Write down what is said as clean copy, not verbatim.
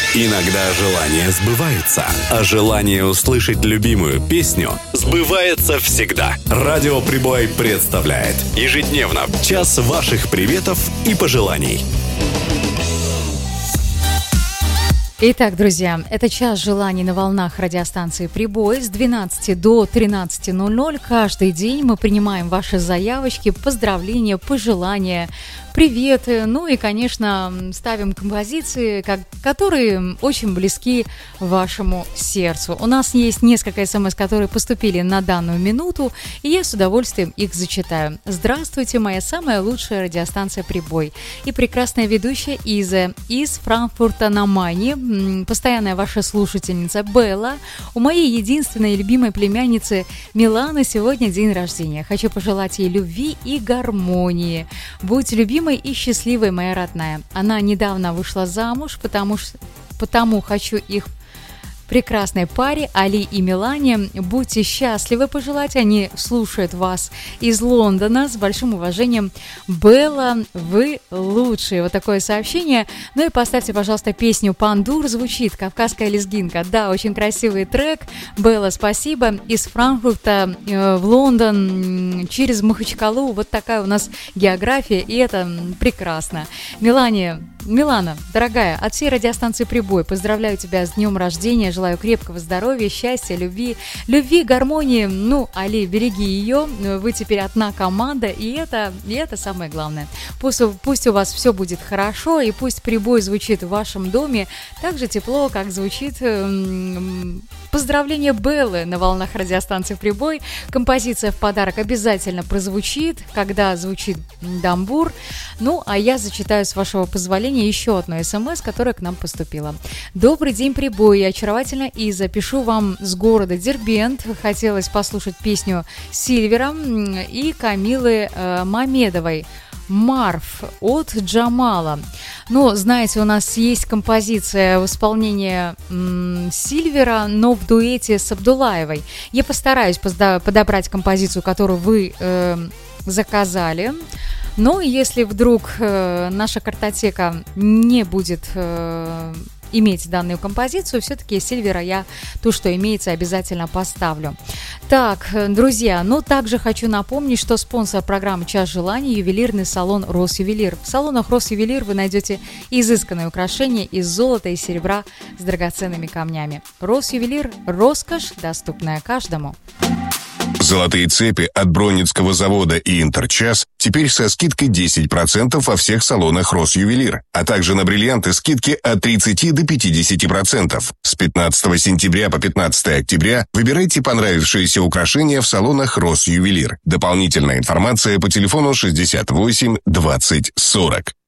Иногда желания сбываются, а желание услышать любимую песню сбывается всегда. Радио Прибой представляет ежедневно час ваших приветов и пожеланий. Итак, друзья, это час желаний на волнах радиостанции «Прибой» с 12 до 13:00. Каждый день мы принимаем ваши заявочки, поздравления, пожелания, приветы, ну и, конечно, ставим композиции, которые очень близки вашему сердцу. У нас есть несколько смс, которые поступили на данную минуту, и я с удовольствием их зачитаю. Здравствуйте, моя самая лучшая радиостанция «Прибой» и прекрасная ведущая Иза из Франкфурта на Майне, постоянная ваша слушательница Белла. У моей единственной любимой племянницы Миланы сегодня день рождения. Хочу пожелать ей любви и гармонии. Будь любимой и счастливой, моя родная. Она недавно вышла замуж, потому хочу их прекрасной паре Али и Милане. Будьте счастливы, пожелать. Они слушают вас из Лондона. С большим уважением, Белла, вы лучшие. Вот такое сообщение. Ну и поставьте, пожалуйста, песню «Пандур». Звучит «Кавказская лезгинка». Да, очень красивый трек. Белла, спасибо. Из Франкфурта в Лондон через Махачкалу. Вот такая у нас география, и это прекрасно. Милана, дорогая, от всей радиостанции «Прибой» поздравляю тебя с днем рождения, желаю крепкого здоровья, счастья, любви, гармонии. Ну, Али, береги ее, вы теперь одна команда, и это самое главное. Пусть у вас все будет хорошо, и пусть «Прибой» звучит в вашем доме так же тепло, как звучит поздравление Беллы на волнах радиостанции «Прибой». Композиция в подарок обязательно прозвучит, когда звучит дамбур. Ну, а я зачитаю, с вашего позволения, еще одно СМС, которое к нам поступило. Добрый день, «Прибой», очаровательно Иза. Пишу вам с города Дербент. Хотелось послушать песню Сильвера и Камилы Мамедовой «Марф» от Джамала. Ну, знаете, у нас есть композиция в исполнении Сильвера, но в дуэте с Абдулаевой. Я постараюсь подобрать композицию, которую вы заказали. Но если вдруг наша картотека не будет иметь данную композицию, все-таки Сильвера я ту, что имеется, обязательно поставлю. Так, друзья, также хочу напомнить, что спонсор программы «Час желаний» — ювелирный салон «Росювелир». В салонах «Росювелир» вы найдете изысканные украшения из золота и серебра с драгоценными камнями. «Росювелир» — роскошь, доступная каждому. Золотые цепи от Бронницкого завода и Интерчас теперь со скидкой 10% во всех салонах «Росювелир», а также на бриллианты скидки от 30 до 50%. С 15 сентября по 15 октября выбирайте понравившиеся украшения в салонах «Росювелир». Дополнительная информация по телефону 68 20 40.